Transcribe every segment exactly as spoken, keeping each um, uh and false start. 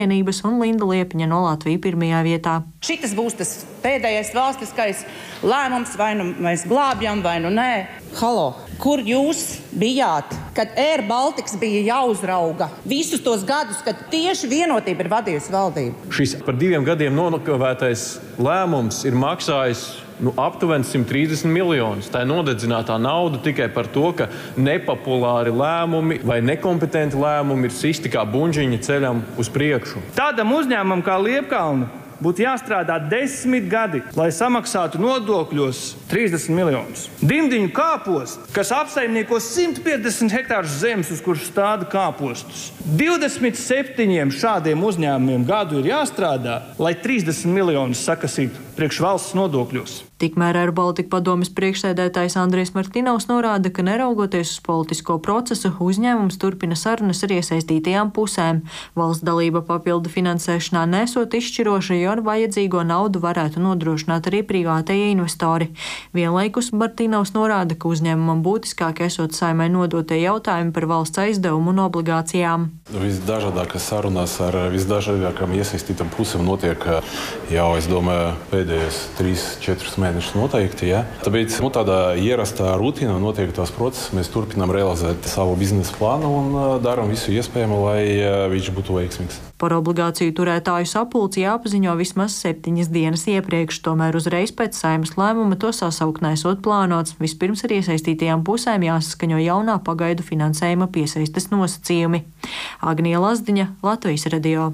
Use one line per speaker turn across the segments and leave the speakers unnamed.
Savienības un Linda Liepiņa no Latvijas pirmajā vietā.
Šitas būs tas pēdējais valstiskais lēmums, vai nu mēs glābjam, vai nu nē. Halo, kur jūs bijāt, kad Air Baltics bija jāuzrauga visus tos gadus, kad tieši Vienotība ir vadījusi valdību?
Šis par diviem gadiem nokavētais lēmums ir maksājis nu, aptuveni simt trīsdesmit miljonus. Tā ir nodedzinātā nauda tikai par to, ka nepopulāri lēmumi vai nekompetenti lēmumi ir sisti kā buņģiņi ceļam uz priekšu.
Tādam uzņēmumam kā Liepkalna būtu jāstrādā desmit gadi, lai samaksātu nodokļos trīsdesmit miljonus. Dimdiņu kāpost, kas apsaimnieko simt piecdesmit hektārus zemes, uz kuras stāda kāpostus. divdesmit septiņiem šādiem uzņēmumiem gadu ir jāstrādā, lai trīsdesmit miljonus sakasītu priekš valsts nodokļos.
Tikmēr Air Baltica padomes priekšsēdētājs Andrijs Martinovs norāda, ka neraugoties uz politisko procesu, uzņēmums turpina sarunas ar iesaistītajām pusēm. Valsts dalība papildu finansēšanā nesot izšķiroša, jo ar vajadzīgo naudu varētu nodrošināt arī privātie investori. Vienlaikus Martinovs norāda, ka uzņēmumam būtiskāk esot Saeimai nodotie jautājumi par valsts aizdevumu un obligācijām.
Visdažādākās sarunas ar visdažādākām iesaistītām pusēm notiek jau, es domāju, pēdējos trīs četrus mēnešus noteikti. Ja? Tāpēc nu, tādā ierastā rutīnā notiek tās procesas. Mēs turpinām realizēt savu biznesa plānu un darām visu iespējamo, lai viņš būtu veiksmīgs.
Par obligāciju turētāju sapulci jāpaziņo vismaz septiņas dienas iepriekš, tomēr uzreiz pēc Saeimas lēmuma to sasaukt nesot plānots. Vispirms ar iesaistītajām pusēm jāsaskaņo jaunā pagaidu finansējuma piesaistes nosacījumi. Agnija Lazdiņa, Latvijas radio.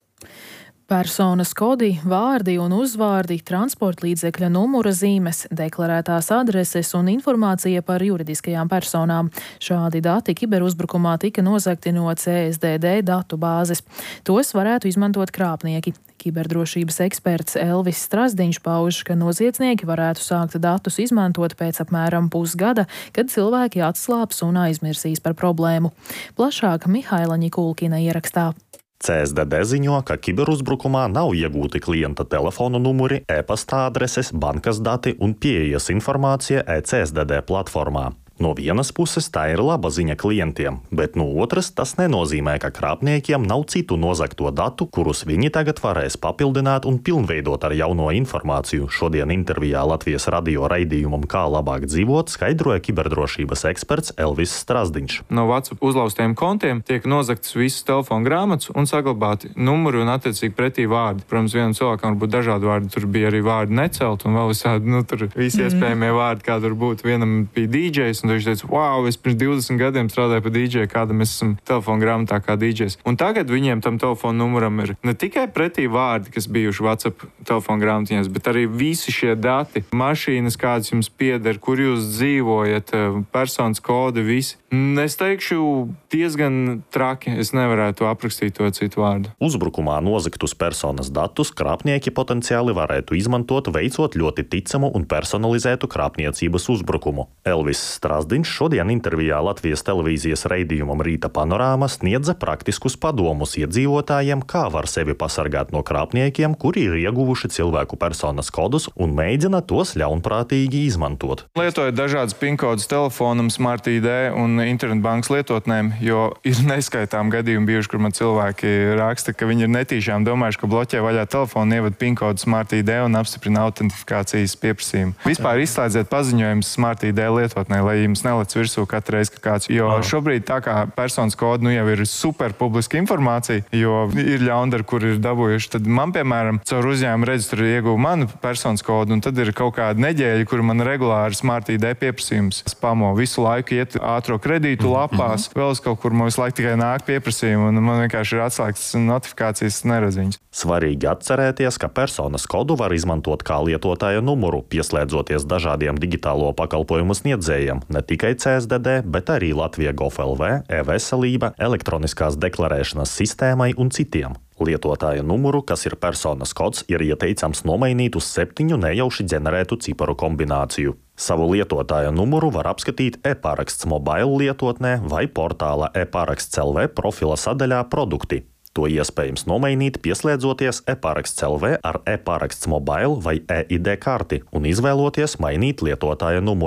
Personas kodi, vārdi un uzvārdi, transporta līdzekļa numura zīmes, deklarētās adreses un informācija par juridiskajām personām. Šādi dati kiberuzbrukumā tika nozagti no C S D D datu bāzes. Tos varētu izmantot krāpnieki. Kiberdrošības eksperts Elvis Strazdiņš pauž, ka noziedznieki varētu sākt datus izmantot pēc apmēram pusgada, kad cilvēki atslāps un aizmirsīs par problēmu. Plašāk Mihaila Ņikulkina ierakstā.
C S D D ziņo, ka kiberuzbrukumā nav iegūti klienta telefonu numuri, e-pasta adreses, bankas dati un pieejas informācija e C S D D platformā. No vienas puses tā ir laba ziņa klientiem, bet no otras tas nenozīmē, ka krāpniekiem nav citu nozagto datu, kurus viņi tagad varēs papildināt un pilnveidot ar jauno informāciju. Šodien intervijā Latvijas radio raidījumam Kā labāk dzīvot skaidroja kiberdrošības eksperts Elvis Strazdiņš.
No WhatsApp uzlaustiem kontiem tiek nozagtas visas telefona grāmatas un saglabāti numuri un attiecīgi pretī vārdi. Protams, vienam cilvēkam var būt dažādi vārdi, tur bija arī vārdi necelt un vēl visādi, nu tur visi iespējamie vārdi, kā tur būtu. Vienam bija D Js, un viņš teica, wow, es pirms divdesmit gadiem strādāju par D J, kāda mēs esam telefona grāmatā kā D Js. Un tagad viņiem tam telefona numuram ir ne tikai pretī vārdi, kas bijuši WhatsApp telefona grāmatiņās, bet arī visi šie dati, mašīnas, kādas jums pieder, kur jūs dzīvojat, personas kodi, visi. Es teikšu, diezgan traki, es nevarētu aprakstīt to citu vārdu.
Uzbrukumā nozagtus personas datus krāpnieki potenciāli varētu izmantot, veicot ļoti ticamu un personalizētu krāpniecības uzbrukumu. Elvis Strazdiņš šodien intervijā Latvijas televīzijas raidījumam Rīta panorāma sniedza praktiskus padomus iedzīvotājiem, kā var sevi pasargāt no krāpniekiem, kuri ir ieguvuši cilvēku personas kodus un mēģina tos ļaunprātīgi izmantot.
Lietoju dažādas pinkodus telefonam, Smart I D un internetbankas lietotnēm, jo ir neskaitām gadījumi bijuši, kur man cilvēki raksta, ka viņi ir netīšām domājuši, ka bloķē vaļā telefonu, ievad pinkodu Smart I D un apstiprina autentifikācijas pieprasījumu. Vispār izslēdziet paziņojumus Smart I D lietotnē, lai jums nelec virsū katru reizi, ka kāds, jo šobrīd tā kā personas kodu nu jau ir super publiska informācija, jo ir ļaundari, kur ir dabūjuši, tad man, piemēram, caur uzņēmumu reģistru ieguva manu personas kodu, un tad ir kaut kāda nedēļa, kur man regulāri Smart I D pieprasījums spamo. Visu laiku iet ātro kredītu lapās, mm-hmm. vēl uz kaut kur man visu laiku tikai nāk pieprasījumi, un man vienkārši ir atslēgts notifikācijas nereziņas.
Svarīgi atcerēties, ka personas kodu var izmantot kā lietotāja numuru, pieslēdzoties dažādiem digitālo pakalpojumu sniedzējiem, ne tikai C S D D, bet arī Latvija Gov L V, e-veselība, elektroniskās deklarēšanas sistēmai un citiem. Lietotāja numuru, kas ir personas kods, ir ieteicams nomainīt uz septiņu nejauši ģenerētu ciparu kombināciju. Savu lietotāja numuru var apskatīt e-paraksts mobile lietotnē vai portāla e-paraksts L V profila sadaļā produkti. To iespējams nomainīt, pieslēdzoties e-paraksts L V ar e-paraksts mobile vai e I D karti un izvēloties mainīt lietotāja numuru.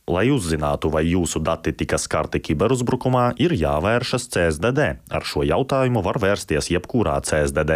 Lai uzzinātu, vai jūsu dati tika skarti kiberuzbrukumā, ir jāvēršas C S D D. Ar šo jautājumu var vērsties jebkurā C S D D